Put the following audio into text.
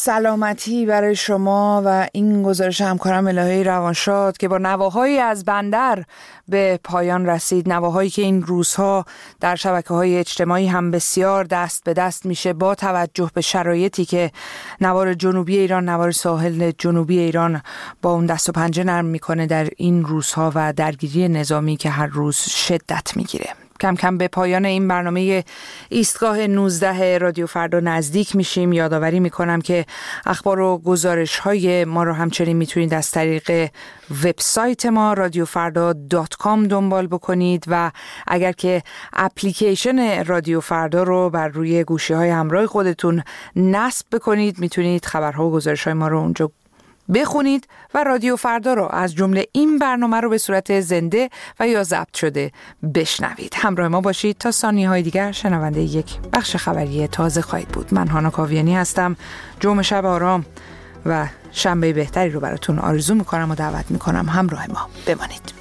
سلامتی برای شما و این گزارش همکارم الهی روانشاد که با نواهایی از بندر به پایان رسید. نواهایی که این روزها در شبکه‌های اجتماعی هم بسیار دست به دست میشه با توجه به شرایطی که نوار جنوبی ایران، نوار ساحل جنوبی ایران با اون دست و پنجه نرم میکنه در این روزها و درگیری نظامی که هر روز شدت میگیره. کم کم به پایان این برنامه ایستگاه 19 رادیو فردا نزدیک میشیم. یادآوری میکنم که اخبار و گزارش های ما رو همچنین میتونید از طریق وبسایت ما radiofrda.com دنبال بکنید و اگر که اپلیکیشن رادیو فردا رو بر روی گوشی های همراه خودتون نصب بکنید میتونید خبرها و گزارش های ما رو اونجا بخونید و رادیو فردا رو از جمله این برنامه رو به صورت زنده و یا ضبط شده بشنوید. همراه ما باشید تا ثانیه‌های دیگر شنونده یک بخش خبری تازه خواهید بود. من هانا کاویانی هستم. جمعه شب آرام و شنبه بهتری رو براتون آرزو میکنم و دعوت میکنم همراه ما بمانید.